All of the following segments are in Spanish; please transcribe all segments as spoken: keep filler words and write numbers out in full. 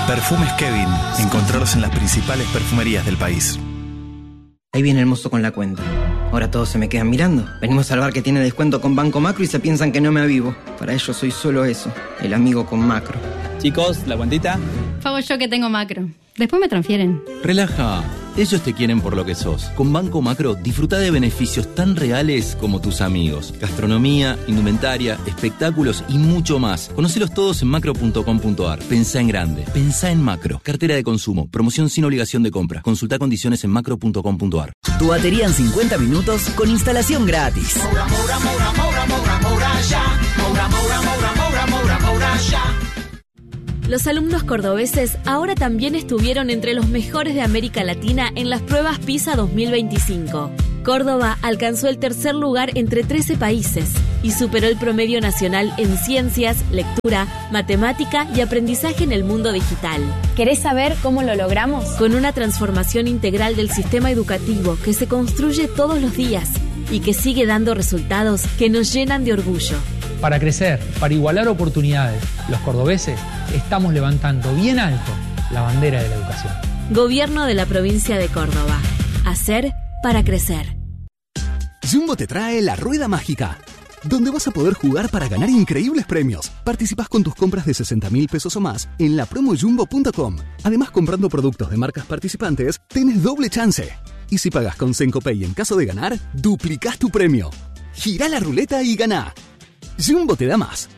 Perfumes Kevin. Encontrarlos en las principales perfumerías del país. Ahí viene el mozo con la cuenta. Ahora todos se me quedan mirando. Venimos al bar que tiene descuento con Banco Macro y se piensan que no me avivo. Para ellos soy solo eso, el amigo con Macro. Chicos, ¿la cuentita? Pago yo que tengo Macro. Después me transfieren. Relaja. Ellos te quieren por lo que sos. Con Banco Macro disfruta de beneficios tan reales como tus amigos. Gastronomía, indumentaria, espectáculos y mucho más. Conócelos todos en macro punto com punto ar. Pensá en grande. Pensá en Macro. Cartera de consumo. Promoción sin obligación de compra. Consulta condiciones en macro punto com punto ar. Tu batería en cincuenta minutos con instalación gratis. Moura, Moura, Moura, Moura, Moura, Moura, ya. Moura, Moura, Moura, Moura, Moura, Moura, ya. Los alumnos cordobeses ahora también estuvieron entre los mejores de América Latina en las pruebas PISA dos mil veinticinco. Córdoba alcanzó el tercer lugar entre trece países y superó el promedio nacional en ciencias, lectura, matemática y aprendizaje en el mundo digital. ¿Querés saber cómo lo logramos? Con una transformación integral del sistema educativo que se construye todos los días y que sigue dando resultados que nos llenan de orgullo. Para crecer, para igualar oportunidades, los cordobeses estamos levantando bien alto la bandera de la educación. Gobierno de la provincia de Córdoba. Hacer para crecer. Jumbo te trae la Rueda Mágica, donde vas a poder jugar para ganar increíbles premios. Participás con tus compras de sesenta mil pesos o más en la promo jumbo punto com. Además, comprando productos de marcas participantes, tenés doble chance. Y si pagas con Sencopay en caso de ganar, duplicás tu premio. Girá la ruleta y ganá. Jumbo te da más.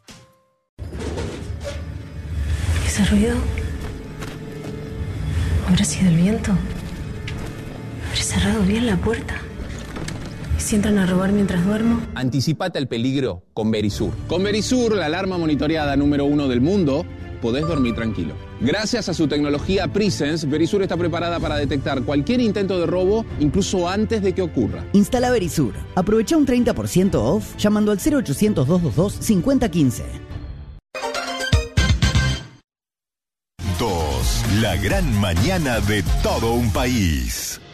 ¿Ese ruido? ¿Habrá sido el viento? ¿Habré cerrado bien la puerta? ¿Y si entran a robar mientras duermo? Anticipate al peligro con Verisur. Con Verisur, la alarma monitoreada número uno del mundo, podés dormir tranquilo. Gracias a su tecnología Presence, Verisur está preparada para detectar cualquier intento de robo, incluso antes de que ocurra. Instala Verisur. Aprovecha un treinta por ciento off llamando al cero ochocientos, doscientos veintidós, cincuenta quince. dos. La gran mañana de todo un país.